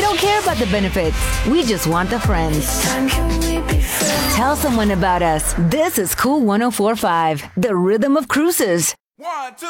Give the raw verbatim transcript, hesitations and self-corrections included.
don't care about the benefits. We just want the friends. Tell someone about us. This is Cool one oh four point five, the rhythm of cruises. One, two.